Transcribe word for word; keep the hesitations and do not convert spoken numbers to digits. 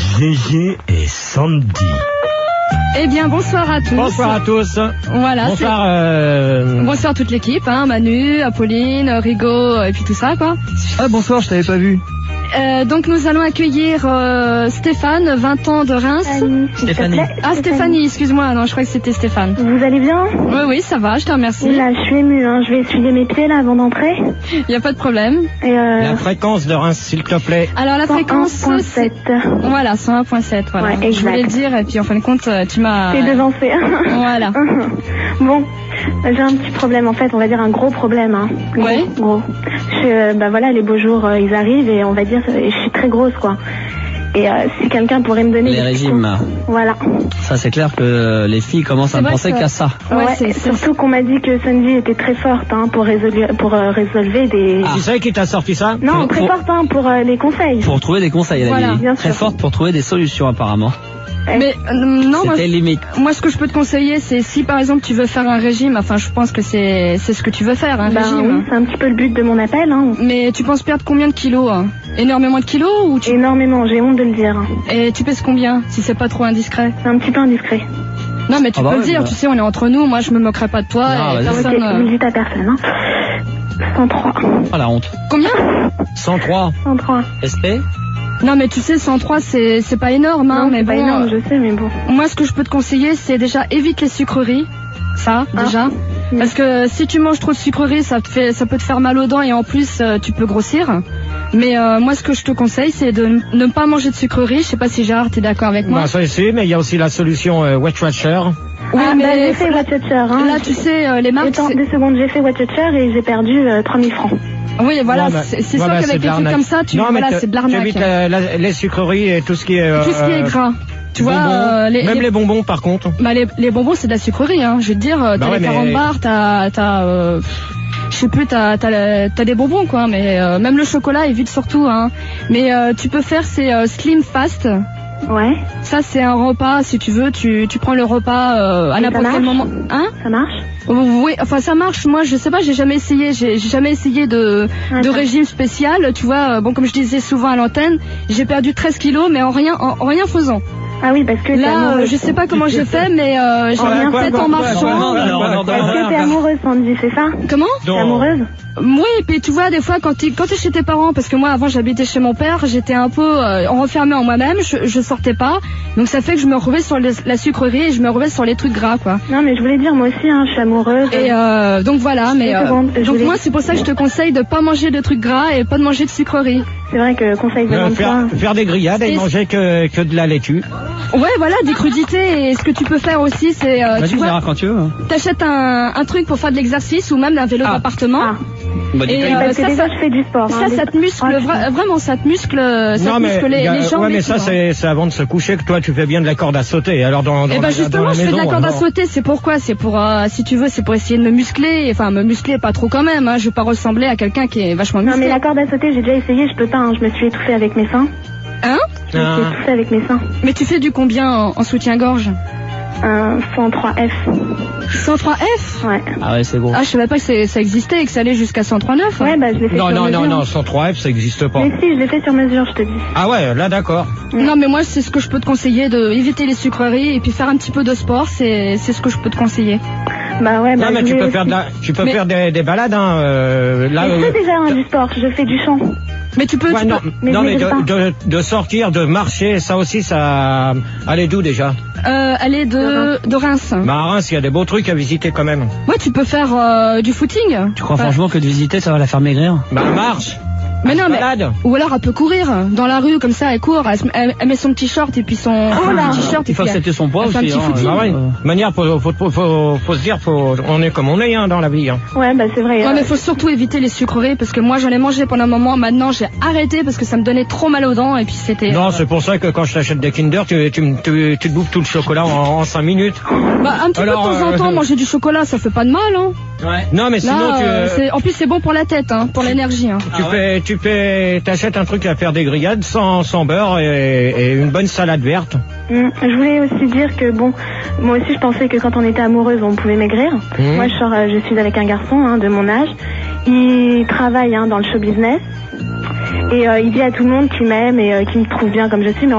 Gégé et Sandy. Eh bien, bonsoir à tous. Bonsoir à tous. Voilà. Bonsoir. Euh... Bonsoir toute l'équipe, hein, Manu, Apolline, Rigo, et puis tout ça, quoi. Ah, bonsoir, je t'avais pas vu. Euh, donc nous allons accueillir euh, Stéphane, vingt ans de Reims. Stéphanie. Stéphanie. Ah, Stéphanie, excuse-moi, non, je crois que c'était Stéphane. Vous allez bien? Oui, oui, ça va, je te remercie. Là, je suis émue, hein. Je vais essuyer mes pieds là avant d'entrer. Il n'y a pas de problème. Et euh... La fréquence de Reims, s'il te plaît. Alors la fréquence, cent un point sept. Voilà, cent un point sept, voilà. Ouais, je voulais le dire, et puis en fin de compte, tu m'as... T'es devancé. Voilà. Bon, j'ai un petit problème, en fait, on va dire un gros problème, hein. Gros, ouais. Gros. Je, euh, bah voilà, les beaux jours, euh, ils arrivent et on va dire, je suis très grosse, quoi. Et euh, si quelqu'un pourrait me donner... Les régimes. Voilà. Ça, c'est clair que les filles commencent à ne penser qu'à ça. Ouais, ouais c'est surtout qu'on m'a dit que Sandy était très forte, hein, pour résoudre, pour euh, résolver des... Ah. Qui c'est qui t'a sorti ça? Non, pour, très pour... forte, hein, pour euh, les conseils. Pour trouver des conseils, elle voilà, a dit. Très sûr. forte pour trouver des solutions, apparemment. Mais euh, non, moi, c'était limite. Moi, ce que je peux te conseiller, c'est si par exemple tu veux faire un régime, enfin, je pense que c'est c'est ce que tu veux faire, un bah, régime. Oui, c'est un petit peu le but de mon appel. Hein. Mais tu penses perdre combien de kilos, hein? Énormément de kilos ou tu... Énormément, j'ai honte de le dire. Et tu pèses combien, si c'est pas trop indiscret? C'est un petit peu indiscret. Non, mais tu ah peux bah le ouais, dire, bah... tu sais, on est entre nous, moi je me moquerai pas de toi. Non, et bah, personne, ok, euh... vous le dites à personne. Hein. cent trois. Oh la honte. Combien? cent trois. cent trois. S P? Non, mais tu sais, cent trois, c'est c'est pas énorme, hein, non, mais c'est bon. pas énorme, je sais, mais bon. Moi, ce que je peux te conseiller, c'est déjà évite les sucreries. Ça, ah. déjà. Oui. Parce que si tu manges trop de sucreries, ça te fait, ça peut te faire mal aux dents et en plus, euh, tu peux grossir. Mais euh, moi, ce que je te conseille, c'est de ne pas manger de sucreries. Je sais pas si Gérard, t'es d'accord avec moi. Bah, ça c'est, mais il y a aussi la solution euh, Weight Watcher. Oui, ah, mais bah, j'ai fait Watch Watcher. Hein. Là, tu sais, euh, les marques. Attends, deux secondes, j'ai fait Watch Watcher et j'ai perdu euh, trois mille francs. Oui, voilà, Ouais, bah, c'est c'est voilà, sûr qu'avec c'est des de trucs comme ça, tu non, voilà, mais c'est de l'arnaque. t'évites la, la, les sucreries et tout ce qui est... Euh, Tout ce qui est gras. Tu vois, bonbons, euh, les, même les... les bonbons par contre. Bah, les, les bonbons, c'est de la sucrerie, hein. Je vais te dire, t'as bah ouais, les quarante mais... bars, t'as, t'as, euh, je sais plus, t'as, t'as, t'as des bonbons, quoi, mais euh, même le chocolat, évite surtout, hein. Mais euh, tu peux faire ces euh, Slim Fast. Ouais. Ça, c'est un repas, si tu veux, tu, tu prends le repas euh, à n'importe quel moment. Hein? Ça marche? Oui, enfin ça marche. Moi, je sais pas, j'ai jamais essayé. J'ai j'ai jamais essayé de, ah, de ça. régime spécial. Tu vois, bon, comme je disais souvent à l'antenne, j'ai perdu treize kilos, mais en rien, en, en rien faisant. Ah oui, parce que là, euh, je sais pas comment j'ai fait, mais euh, j'ai rien fait en marchant. Est-ce que t'es amoureuse, Sandy, c'est ça? Comment? T'es amoureuse? Oui, et puis tu vois, des fois, quand tu quand t'es chez tes parents, parce que moi, avant, j'habitais chez mon père, j'étais un peu euh, renfermée en moi-même, je, je sortais pas, donc ça fait que je me retrouvais sur les, la sucrerie et je me retrouvais sur les trucs gras, quoi. Non, mais je voulais dire, moi aussi, hein, je suis amoureuse. Et euh, donc voilà, mais euh, secondes, donc voulais... moi, c'est pour ça que je te conseille de pas manger de trucs gras et pas de manger de sucrerie. C'est vrai que conseil de euh, faire, faire des grillades et, et manger que, que de la laitue. Ouais, voilà, des crudités. Et ce que tu peux faire aussi, c'est euh, tu vois, quand tu veux. Hein. T'achètes un, un truc pour faire de l'exercice ou même un vélo ah. d'appartement. Ah. Bah, et euh, parce que ça, déjà, je fais du sport. Ça, hein, ça te muscle, ah, vra vraiment, ça te muscle, ça non, te muscle les, a, les jambes. Ouais, mais ça, c'est avant de se coucher que toi, tu fais bien de la corde à sauter. Alors, dans, dans et bah, la, justement, dans la je maison, fais de la corde alors... à sauter. C'est pourquoi? C'est pour, euh, si tu veux, c'est pour essayer de me muscler. Enfin, me muscler pas trop quand même. Hein. Je veux pas ressembler à quelqu'un qui est vachement musclé. Non, mais la corde à sauter, j'ai déjà essayé, je peux pas. Hein. Je me suis étouffée avec mes seins. Hein? Je me suis étouffée avec mes seins. Mais tu fais du combien en, en soutien-gorge? Un cent trois F. cent trois F? Ouais. Ah ouais, c'est gros. Ah, je savais pas que ça existait et que ça allait jusqu'à cent trois neuf. Ouais, bah je l'ai fait non, sur non, mesure. Non, non, non, cent trois F, ça existe pas. Mais si, je l'ai fait sur mesure, je te dis. Ah ouais, là d'accord. Mm. Non, mais moi, c'est ce que je peux te conseiller, de éviter les sucreries et puis faire un petit peu de sport, c'est c'est ce que je peux te conseiller. Bah ouais, bah non, mais tu peux aussi. faire de la, tu peux mais... faire des, des balades, hein. Euh, là, mais je fais déjà hein, du sport, je fais du chant. Mais tu peux, ouais, tu non, peux... mais, non, mais de, de, de sortir, de marcher, ça aussi, ça... Elle est d'où déjà? Euh, elle est de, de Reims. Bah à Reims, il y a des beaux trucs à visiter quand même. Ouais, tu peux faire euh, du footing. Tu crois enfin... franchement que de visiter, ça va la faire maigrir? Bah marche. Mais non, mais... balade. Ou alors elle peut courir dans la rue, comme ça, elle court, elle, elle, elle met son petit short et puis son, oh là. son t-shirt. Il faut accepter son poids aussi. Un petit hein, footing. Bah ouais. Euh... De manière, faut, faut, faut, faut, faut se dire, faut, on est comme on est hein, dans la vie. Hein. Ouais, bah c'est vrai. Ouais, euh... mais faut surtout éviter les sucreries parce que moi j'en ai mangé pendant un moment, maintenant j'ai arrêté parce que ça me donnait trop mal aux dents et puis c'était... Non, euh... c'est pour ça que quand je t'achète des Kinder, tu, tu, tu, tu te bouffes tout le chocolat en, en cinq minutes. Bah un petit alors, peu de temps en temps, euh... manger du chocolat, ça fait pas de mal, hein. Ouais. Non, mais sinon là, tu... Euh, en plus c'est bon pour la tête, hein, pour l'énergie. Hein. Tu ah, ouais. fais, tu fais, t'achètes un truc à faire des grillades sans, sans beurre et, et une bonne salade verte. Mmh. Je voulais aussi dire que bon, moi aussi je pensais que quand on était amoureuse on pouvait maigrir. Mmh. Moi je, sors, je suis avec un garçon hein, de mon âge. Il travaille hein, dans le show business et euh, il dit à tout le monde qu'il m'aime et euh, qu'il me trouve bien comme je suis. Mais